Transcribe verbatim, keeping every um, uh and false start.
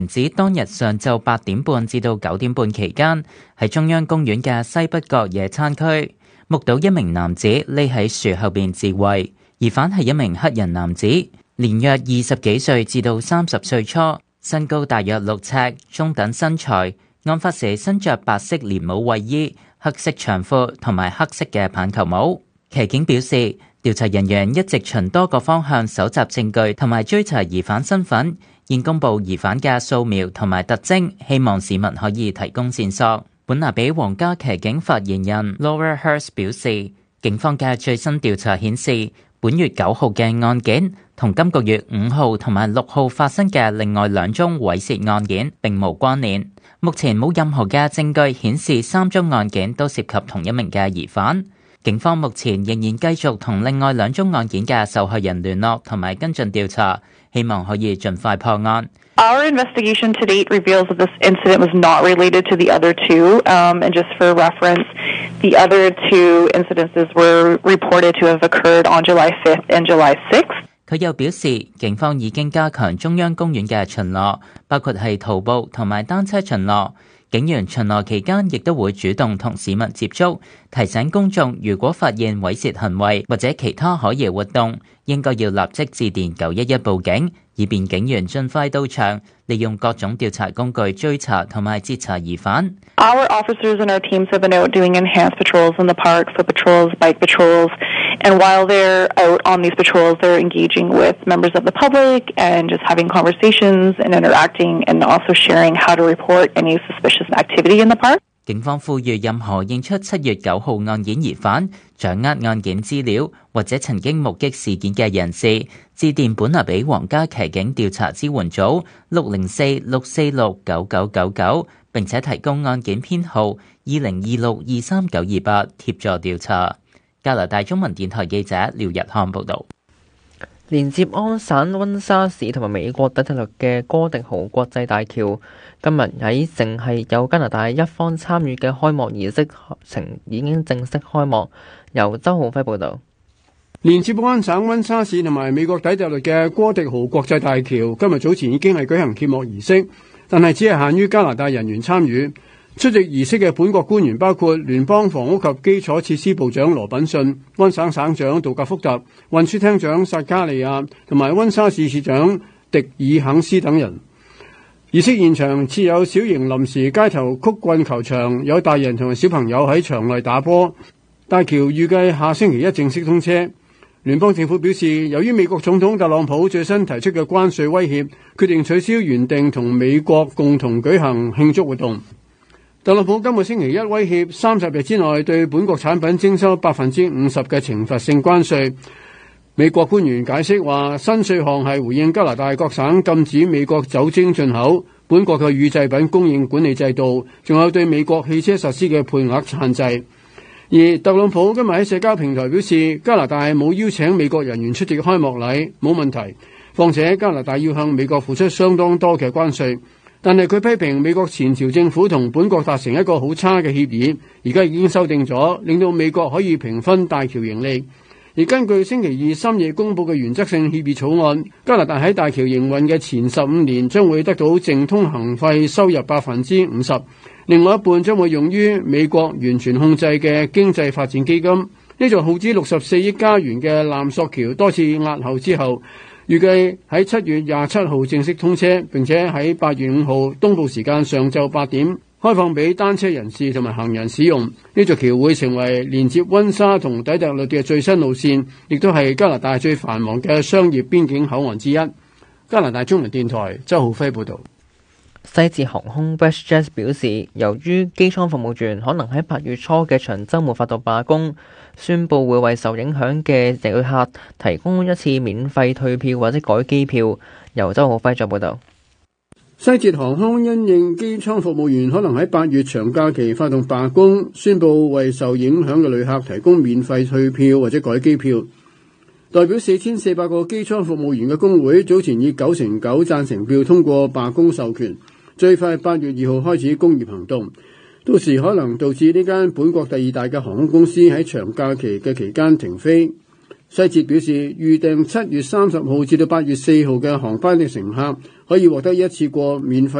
指當日上晝八點半至到九點半期間，喺中央公園嘅西北角野餐區，目睹一名男子匿喺樹後邊自衛，疑犯係一名黑人男子，年約二十幾歲至到三十歲初，身高大約六尺，中等身材。案發時身着白色連帽衛衣、黑色長褲同埋黑色嘅棒球帽。騎警表示，調查人員一直循多個方向搜集證據同埋追查疑犯身份，現公布疑犯嘅掃描同埋特徵，希望市民可以提供線索。本拿比皇家騎警發言人 Laura Hurst 表示，警方嘅最新調查顯示，本月九號嘅案件同今個月五號同埋六號發生嘅另外兩宗猥褻案件並無關聯。目前冇任何嘅證據顯示三宗案件都涉及同一名嘅疑犯。警方目前仍然繼續同另外兩宗案件嘅受害人聯絡同埋跟進調查，希望可以盡快破案。 Our investigation to date reveals that this incident was not related to the other two, um, and just for reference, the other two incidences were reported to have occurred on July fifth and July sixth. 佢又表示，警方已經加強中央公園嘅巡邏，包括係徒步同埋單車巡邏。警員巡邏期間亦都會主動同市民接觸，提醒公眾如果發現猥褻行為或者其他可疑活動，應該要立即致電九一一報警，以便警員盡快到場，利用各種調查工具追查同埋截查疑犯。 Our officers and our teams have been out doing enhanced patrols in the park, foot patrols, bike patrols, and while they're out on these patrols, they're engaging with members of the public and just having conversations and interacting and also sharing how to report any suspicious activity in the park. 警方呼籲任何認出七月九號案件疑犯、掌握案件資料或者曾經目擊事件嘅人士，致電本拿比皇家騎警調查支援組六零四六四六九九九九，並且提供案件編號二零二六二三九二八協助調查。加拿大中文電台記者廖日漢報導。 連接安省溫莎市同埋美國底特律嘅哥迪豪國際大橋，今日喺淨係有加拿大一方參與嘅開幕儀式程已經正式開幕。由周浩輝報導。 連接安省溫莎市同埋美國底特律嘅哥迪豪國際大橋，今日早前已經係舉行揭幕儀式，但係只係限於加拿大人員參與。出席儀式嘅本國官員包括聯邦房屋及基礎設施部長羅品遜、溫省省長杜格福特、運輸廳長薩加利亞同埋溫莎市市長迪爾肯斯等人。儀式現場設有小型臨時街頭曲棍球場，有大人同埋小朋友喺場內打波。大橋預計下星期一正式通車。聯邦政府表示，由於美國總統特朗普最新提出嘅關稅威脅，決定取消原定同美國共同舉行慶祝活動。特朗普今個星期一威脅三十日之內對本國產品徵收百分之五十嘅懲罰性關稅。美國官員解釋話，新稅項係回應加拿大各省禁止美國酒精進口、本國嘅乳製品供應管理制度，仲有對美國汽車實施嘅配額限制。而特朗普今日喺社交平台表示，加拿大冇邀請美國人員出席開幕禮，冇問題。況且加拿大要向美國付出相當多嘅關稅。但係佢批評美國前朝政府同本國達成一個好差嘅協議，而家已經修訂咗，令到美國可以平分大橋盈利。而根據星期二深夜公佈嘅原則性協議草案，加拿大喺大橋營運嘅前十五年將會得到淨通行費收入百分之五十，另外一半將會用於美國完全控制嘅經濟發展基金。呢座耗資六十四億加元嘅纜索橋多次押後之後，預計喺七月廿七號正式通車，並且喺八月五號東部時間上晝八點開放俾單車人士同埋行人使用。呢座橋會成為連接溫莎同底特律嘅最新路線，亦都係加拿大最繁忙嘅商業邊境口岸之一。加拿大中文電台周浩輝報導。 西捷航空 WestJet 表示，由於機艙服務員可能喺八月初嘅長週末發動罷工，宣布會為受影響嘅旅客提供一次免費退票或者改機票。由周浩輝再報導。 西捷航空因應機艙服務員可能喺八月長假期發動罷工，宣布為受影響嘅旅客提供免費退票或者改機票。代表四千四百個機艙服務員嘅工會早前以九成九贊成票通過罷工授權，最快八月二號開始工業行動。到時可能導致呢間本國第二大嘅航空公司喺長假期嘅期間停飛。西捷表示，預訂七月三十號至到八月四號嘅航班嘅乘客可以獲得一次過免費